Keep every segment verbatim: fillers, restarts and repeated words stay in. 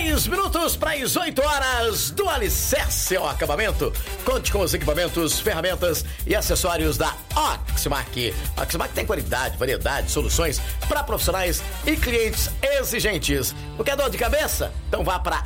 Dois minutos para as oito horas do Alicerce ao Acabamento. Conte com os equipamentos, ferramentas e acessórios da Oximac. Oximac tem qualidade, variedade, soluções para profissionais e clientes exigentes. Não quer dor de cabeça? Então vá para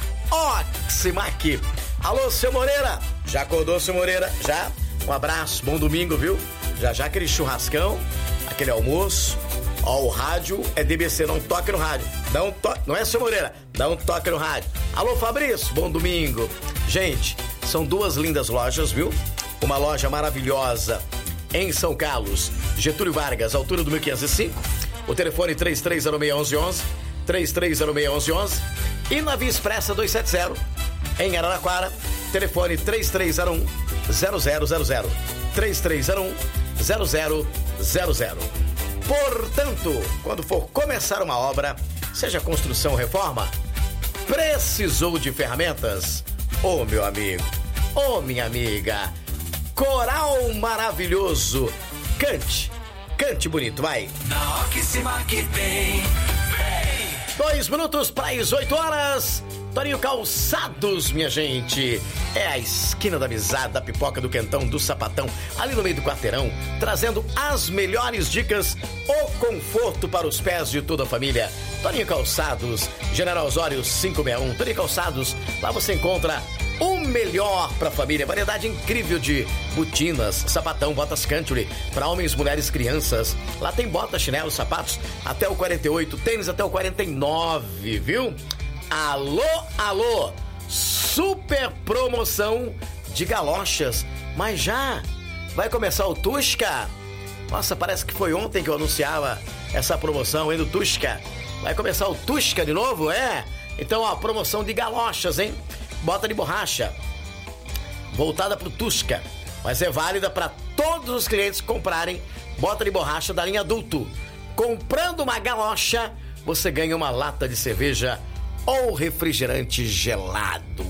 Oximac. Alô, seu Moreira? Já acordou, seu Moreira? Já? Um abraço, bom domingo, viu? Já já aquele churrascão, aquele almoço. Ó, o rádio é D B C, não toque no rádio. Não toque, não é, seu Moreira? Não toque no rádio. Alô, Fabrício, bom domingo. Gente, são duas lindas lojas, viu? Uma loja maravilhosa em São Carlos, Getúlio Vargas, altura do mil quinhentos e cinco. O telefone três três zero seis, um um um um, três três zero seis, um um um um. E na Via Expressa duzentos e setenta, em Araraquara, telefone três três zero um, zero zero zero zero. três três zero um, zero zero zero zero. Portanto, quando for começar uma obra, seja construção ou reforma, precisou de ferramentas? Ô, oh, meu amigo, ô, oh, minha amiga, coral maravilhoso, cante, cante bonito, vai. Na Oximac vem, vem. Dois minutos para as oito horas. Toninho Calçados, minha gente. É a esquina da amizade, da pipoca, do quentão, do sapatão, ali no meio do quarteirão, trazendo as melhores dicas, o conforto para os pés de toda a família. Toninho Calçados, General Osório quinhentos e sessenta e um. Toninho Calçados, lá você encontra o melhor para a família. Variedade incrível de botinas, sapatão, botas country, para homens, mulheres, crianças. Lá tem botas, chinelos, sapatos até o quarenta e oito, tênis até o quarenta e nove, viu? Alô, alô, super promoção de galochas, mas já vai começar o Tusca? Nossa, parece que foi ontem que eu anunciava essa promoção aí do Tusca. Vai começar o Tusca de novo, é? Então, ó, promoção de galochas, hein? Bota de borracha, voltada pro Tusca, mas é válida para todos os clientes que comprarem bota de borracha da linha adulto. Comprando uma galocha, você ganha uma lata de cerveja ou refrigerante gelado.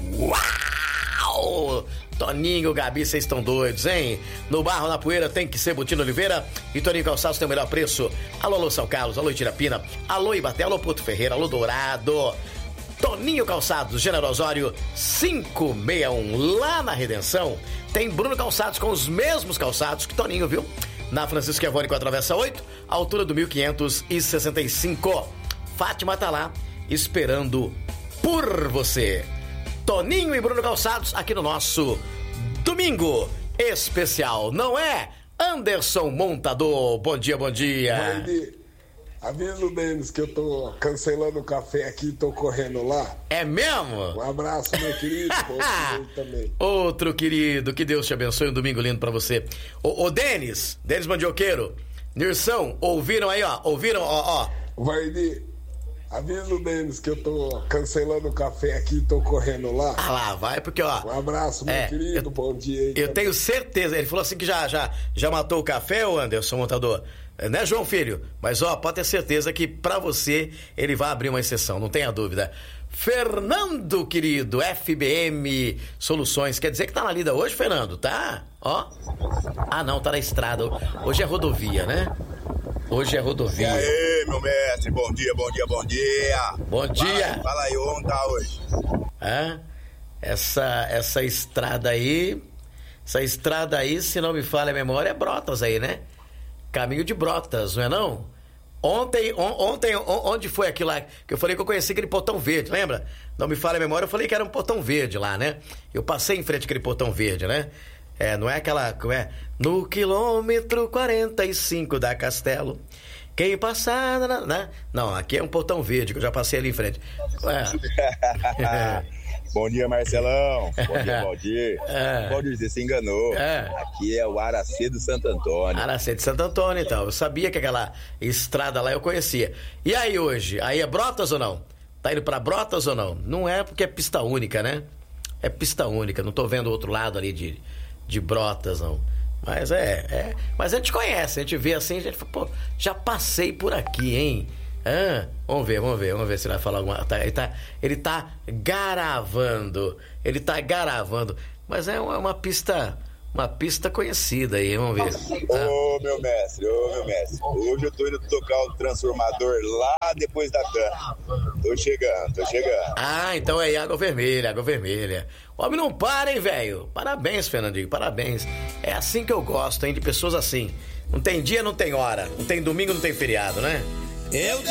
Uau! Toninho, Gabi, vocês estão doidos, hein? No Barro, na Poeira, tem que ser Botina Oliveira e Toninho Calçados tem o melhor preço. Alô, alô, São Carlos, alô, Itirapina, alô, Ibaté, alô, Porto Ferreira, alô, Dourado. Toninho Calçados, General Osório quinhentos e sessenta e um. Lá na Redenção, tem Bruno Calçados com os mesmos calçados que Toninho, viu? Na Francisco Evone com a Travessa oito, altura do mil quinhentos e sessenta e cinco. Fátima tá lá, esperando por você. Toninho e Bruno Calçados aqui no nosso Domingo Especial, não é? Anderson Montador, bom dia, bom dia. Bom dia. Avisa o Denis que eu tô cancelando o café aqui e tô correndo lá. É mesmo? Um abraço, meu querido. Bom dia também. Outro querido, que Deus te abençoe, um domingo lindo pra você. Ô, ô Denis, Denis Mandioqueiro, Nirsão, ouviram aí, ó? Ouviram, ó, ó? Vardi, avisa o Denis que eu tô cancelando o café aqui e tô correndo lá. Ah lá, vai, porque, ó... Um abraço, meu é, querido, eu, bom dia aí. Eu também. tenho certeza, ele falou assim que já, já, já matou o café, ô Anderson Montador. Né, João Filho? Mas, ó, pode ter certeza que pra você ele vai abrir uma exceção, não tenha dúvida. Fernando, querido, F B M Soluções, quer dizer que tá na lida hoje, Fernando, tá? Ó. Ah, não, tá na estrada. Hoje é rodovia, né? Hoje é rodovia. E aí, meu mestre, bom dia, bom dia, bom dia. Bom dia. Fala, fala aí, onde tá hoje? Ah, essa, essa estrada aí, essa estrada aí, se não me falha a memória, é Brotas aí, né? Caminho de Brotas, não é não? Ontem, on, ontem, on, onde foi aquilo lá que eu falei que eu conheci aquele portão verde, lembra? Não me falha a memória, eu falei que era um portão verde lá, né? Eu passei em frente àquele portão verde, né? É, não é aquela, como é? No quilômetro quarenta e cinco da Castelo, quem passar, né? Não, aqui é um portão verde que eu já passei ali em frente. É. Bom dia, Marcelão. Bom dia, Valdir. É. Valdir, você se enganou. É. Aqui é o Aracê do Santo Antônio. Aracê de Santo Antônio, então. Eu sabia que aquela estrada lá eu conhecia. E aí hoje? Aí é Brotas ou não? Tá indo pra Brotas ou não? Não é porque é pista única, né? É pista única. Não tô vendo o outro lado ali de, de Brotas, não. Mas é, é... Mas a gente conhece. A gente vê assim, a gente fala, pô, já passei por aqui, hein? Ah, vamos ver, vamos ver, vamos ver se ele vai falar alguma... Tá, ele, tá, ele tá garavando, ele tá garavando, mas é uma, uma pista uma pista conhecida aí, vamos ver. Ô, ah. meu mestre, ô, meu mestre. Hoje eu tô indo tocar o transformador lá depois da cana. Tô chegando, tô chegando. Ah, então é Água Vermelha, Água Vermelha. O homem não para, hein, velho? Parabéns, Fernandinho, parabéns. É assim que eu gosto, hein, de pessoas assim. Não tem dia, não tem hora. Não tem domingo, não tem feriado, né? Eu